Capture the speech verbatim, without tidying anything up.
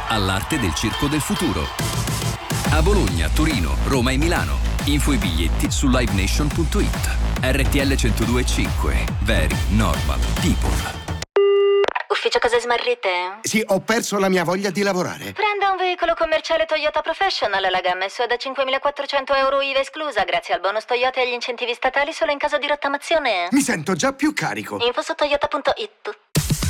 all'arte del circo del futuro. A Bologna, Torino, Roma e Milano. Info e biglietti su live nation punto it. R T L centodue e cinque. Very Normal People. Ufficio cose smarrite? Sì, ho perso la mia voglia di lavorare. Prenda un veicolo commerciale Toyota Professional. La gamma è sua da cinquemilaquattrocento euro I V A esclusa, grazie al bonus Toyota e agli incentivi statali solo in caso di rottamazione. Mi sento già più carico. Info su toyota punto it.